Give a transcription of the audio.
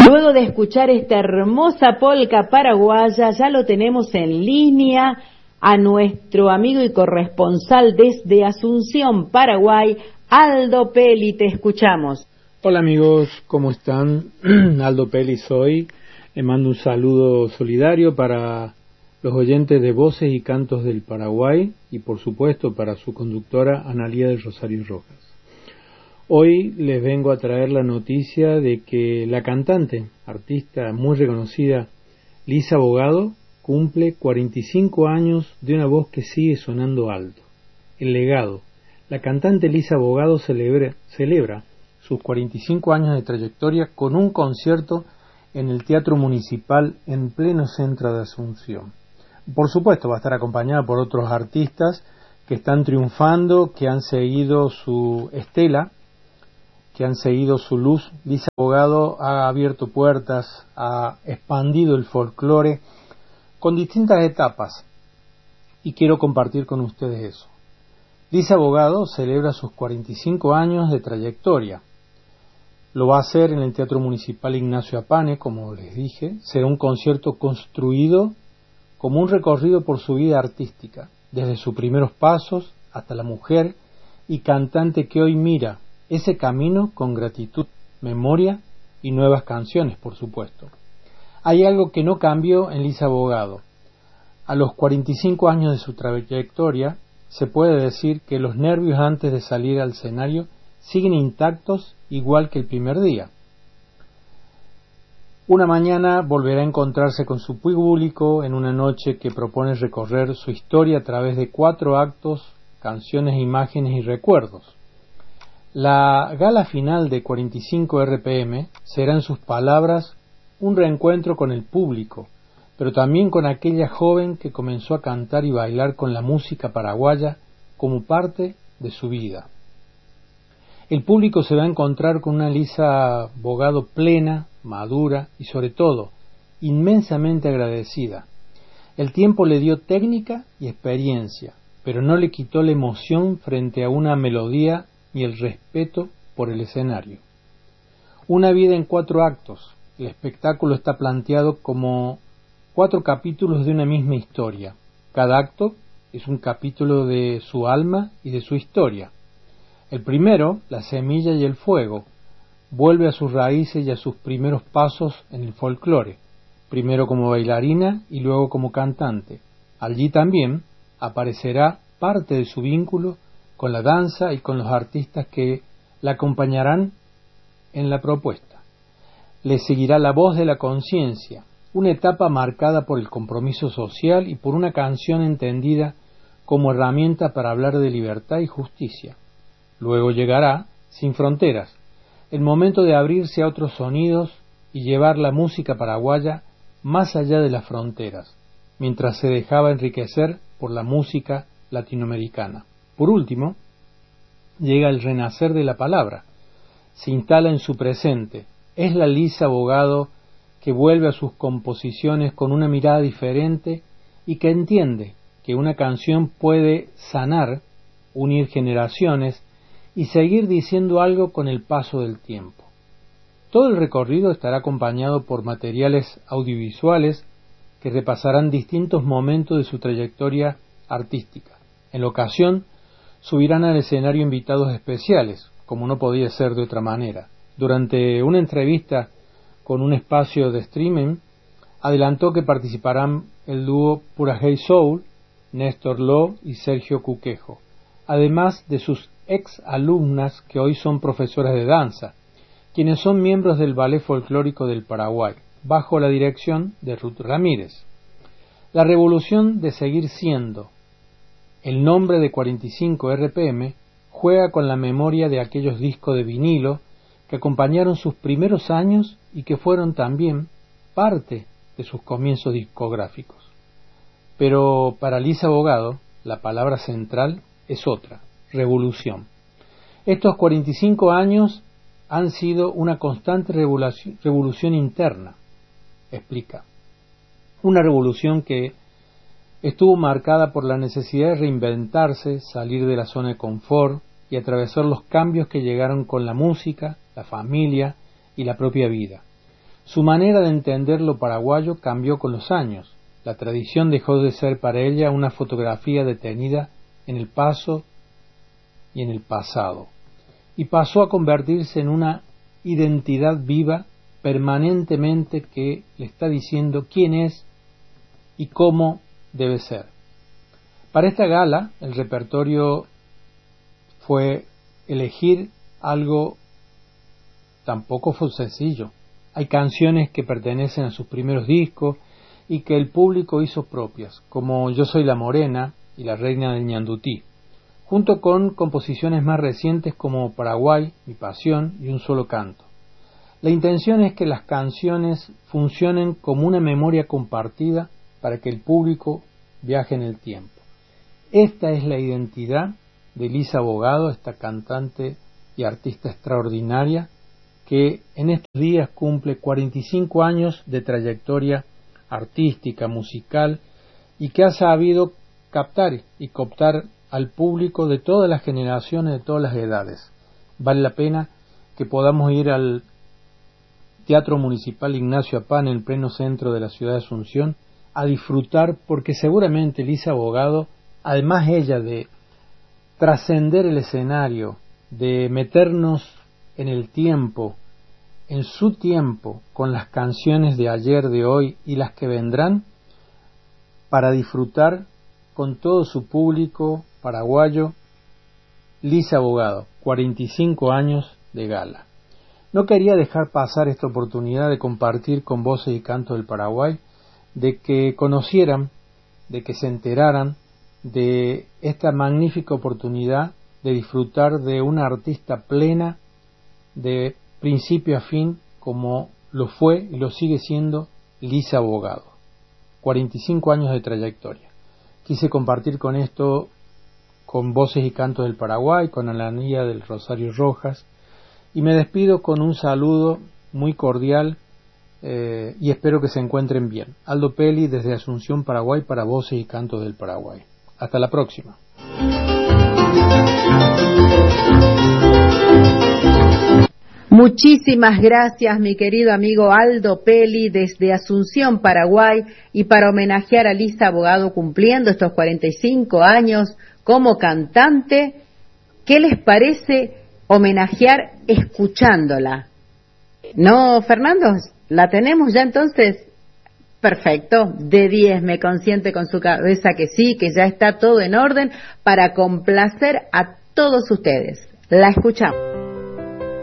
Luego de escuchar esta hermosa polca paraguaya, ya lo tenemos en línea a nuestro amigo y corresponsal desde Asunción, Paraguay, Aldo Peli. Te escuchamos. Hola amigos, ¿cómo están? Aldo Peli soy. Le mando un saludo solidario para los oyentes de Voces y Cantos del Paraguay y por supuesto para su conductora Analía del Rosario Rojas. Hoy les vengo a traer la noticia de que la cantante, artista muy reconocida, Lisa Bogado, cumple 45 años de una voz que sigue sonando alto. El legado. La cantante Lisa Bogado celebra sus 45 años de trayectoria con un concierto en el Teatro Municipal en pleno centro de Asunción. Por supuesto va a estar acompañada por otros artistas que están triunfando, que han seguido su estela, que han seguido su luz. Lisa Bogado ha abierto puertas, ha expandido el folclore con distintas etapas y quiero compartir con ustedes eso. Lisa Bogado celebra sus 45 años de trayectoria. Lo va a hacer en el Teatro Municipal Ignacio Apane, como les dije. Será un concierto construido como un recorrido por su vida artística, desde sus primeros pasos hasta la mujer y cantante que hoy mira ese camino con gratitud, memoria y nuevas canciones, por supuesto. Hay algo que no cambió en Lisa Bogado. A los 45 años de su trayectoria, se puede decir que los nervios antes de salir al escenario siguen intactos igual que el primer día. Una mañana volverá a encontrarse con su público en una noche que propone recorrer su historia a través de 4 actos, canciones, imágenes y recuerdos. La gala final de 45 RPM será, en sus palabras, un reencuentro con el público, pero también con aquella joven que comenzó a cantar y bailar con la música paraguaya como parte de su vida. El público se va a encontrar con una Lisa Bogado plena, madura y sobre todo inmensamente agradecida. El tiempo le dio técnica y experiencia, pero no le quitó la emoción frente a una melodía y el respeto por el escenario. Una vida en 4 actos. El espectáculo está planteado como 4 capítulos de una misma historia. Cada acto es un capítulo de su alma y de su historia. El primero, La semilla y el fuego, vuelve a sus raíces y a sus primeros pasos en el folclore, primero como bailarina y luego como cantante. Allí también aparecerá parte de su vínculo con la danza y con los artistas que la acompañarán en la propuesta. Le seguirá La voz de la conciencia, una etapa marcada por el compromiso social y por una canción entendida como herramienta para hablar de libertad y justicia. Luego llegará Sin fronteras, el momento de abrirse a otros sonidos y llevar la música paraguaya más allá de las fronteras, mientras se dejaba enriquecer por la música latinoamericana. Por último, llega el renacer de la palabra, se instala en su presente, es la Lisa Bogado que vuelve a sus composiciones con una mirada diferente y que entiende que una canción puede sanar, unir generaciones y seguir diciendo algo con el paso del tiempo. Todo el recorrido estará acompañado por materiales audiovisuales que repasarán distintos momentos de su trayectoria artística. En la ocasión, subirán al escenario invitados especiales, como no podía ser de otra manera. Durante una entrevista con un espacio de streaming, adelantó que participarán el dúo Pura Hey Soul, Néstor Lo y Sergio Cuquejo, además de sus ex alumnas que hoy son profesoras de danza, quienes son miembros del Ballet Folclórico del Paraguay, bajo la dirección de Ruth Ramírez. La revolución de seguir siendo, el nombre de 45 RPM, juega con la memoria de aquellos discos de vinilo que acompañaron sus primeros años y que fueron también parte de sus comienzos discográficos. Pero para Lisa Bogado, la palabra central es otra: revolución. Estos 45 años han sido una constante revolución interna, explica. Una revolución que estuvo marcada por la necesidad de reinventarse, salir de la zona de confort y atravesar los cambios que llegaron con la música, la familia y la propia vida. Su manera de entender lo paraguayo cambió con los años. La tradición dejó de ser para ella una fotografía detenida en el paso y en el pasado, y pasó a convertirse en una identidad viva permanentemente que le está diciendo quién es y cómo debe ser. Para esta gala, el repertorio fue elegir algo tampoco fue sencillo. Hay canciones que pertenecen a sus primeros discos y que el público hizo propias, como Yo soy la morena y La reina del ñandutí, junto con composiciones más recientes como Paraguay, Mi pasión y Un solo canto. La intención es que las canciones funcionen como una memoria compartida para que el público viaje en el tiempo. Esta es la identidad de Lisa Bogado, esta cantante y artista extraordinaria que en estos días cumple 45 años de trayectoria artística, musical, y que ha sabido captar y cooptar al público de todas las generaciones, de todas las edades. Vale la pena que podamos ir al Teatro Municipal Ignacio Apá, en el pleno centro de la ciudad de Asunción, a disfrutar, porque seguramente Lisa Bogado, además ella de trascender el escenario, de meternos en el tiempo, en su tiempo, con las canciones de ayer, de hoy y las que vendrán, para disfrutar con todo su público paraguayo, Lisa Bogado, 45 años de gala. No quería dejar pasar esta oportunidad de compartir con Voces y Cantos del Paraguay, de que conocieran, de que se enteraran de esta magnífica oportunidad de disfrutar de una artista plena de principio a fin, como lo fue y lo sigue siendo Lisa Bogado. 45 años de trayectoria. Quise compartir con esto, con Voces y Cantos del Paraguay, con Alanía del Rosario Rojas, y me despido con un saludo muy cordial y espero que se encuentren bien. Aldo Peli desde Asunción, Paraguay, para Voces y Cantos del Paraguay. Hasta la próxima. Muchísimas gracias, mi querido amigo Aldo Peli, desde Asunción, Paraguay, y para homenajear a Lisa Bogado cumpliendo estos 45 años como cantante, ¿qué les parece homenajear escuchándola? ¿No, Fernando? ¿La tenemos ya entonces? Perfecto, de 10, me consiente con su cabeza que sí, que ya está todo en orden para complacer a todos ustedes. La escuchamos.